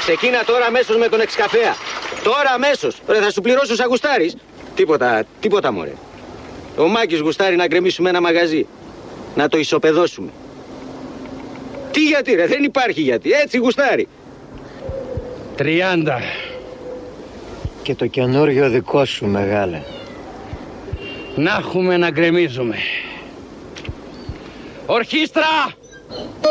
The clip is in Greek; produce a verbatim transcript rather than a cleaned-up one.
Ξεκίνα τώρα αμέσως με τον εξκαφέα. Τώρα αμέσως. Ρε, θα σου πληρώσω σαν γουστάρεις. Τίποτα, τίποτα μωρέ. Ο Μάκης γουστάρει να γκρεμίσουμε ένα μαγαζί. Να το ισοπεδώσουμε. Τι γιατί ρε, δεν υπάρχει γιατί. Έτσι γουστάρει. Τριάντα. Και το καινούριο δικό σου, μεγάλε. Να έχουμε να γκρεμίζουμε. Ορχήστρα!